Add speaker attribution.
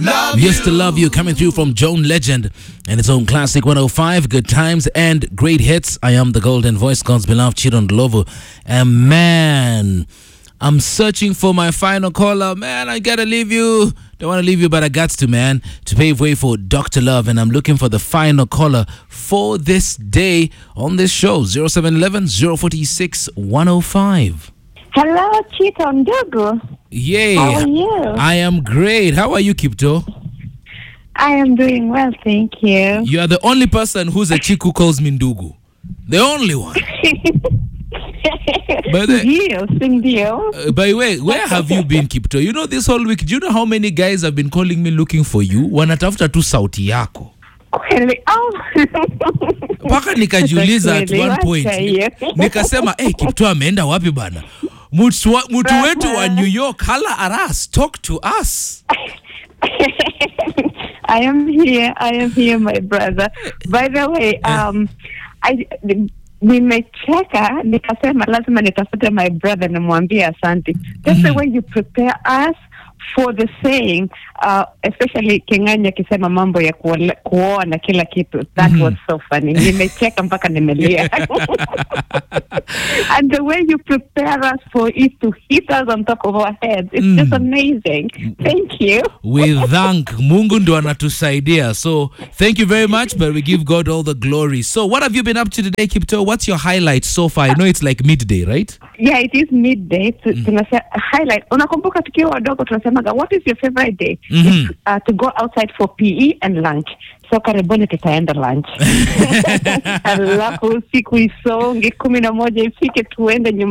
Speaker 1: We used to love you coming through from Joan Legend and its own classic 105, good times and great hits. I am the golden voice, God's beloved Chiron Lovo. And man, I'm searching for my final caller. Man, I gotta leave you. Don't want to leave you, but I got to, man, to pave way for Dr. Love. And I'm looking for the final caller for this day on this show. 0711 046 105.
Speaker 2: Hello, Chito Ndugu.
Speaker 1: Yay.
Speaker 2: How are you?
Speaker 1: I am great. How are you, Kipto?
Speaker 2: I am doing well, thank you.
Speaker 1: You are the only person who's a chick who calls me Ndugu. The only one. By the way, where have you been, Kipto? You know, this whole week, do you know how many guys have been calling me looking for you? Wanatafuta tu sauti yako.
Speaker 2: Kweli? Oh.
Speaker 1: Paka nikajiuliza at one point. Nikasema, Kipto ameenda wapi bana? Mutu wetu wa New York, hala aras, talk to us.
Speaker 2: I am here, my brother. By the way, nimecheka nikasema lazima nitafute my brother na mwambie asante. That's the way you prepare us for the saying, especially Kenganya kisema mambo ya kuoa na kila kitu. That was so funny. Nimecheka mpaka nimelia. And the way you prepare us for it to hit us on top of our heads, it's just amazing. Thank you.
Speaker 1: We thank Mungu ndo anatusaidia. So thank you very much, but we give God all the glory. So what have you been up to today, Kipto? What's your highlight so far? I know it's like midday, right?
Speaker 2: Yeah, it is midday. Tunasema highlight. Unakumbuka tukiwa wadogo tunasemaga, what is your favorite day? To go outside for PE and lunch. So karibuni tutaenda lunch. Alafu siku isonge 11 ifike tuende nyumbani.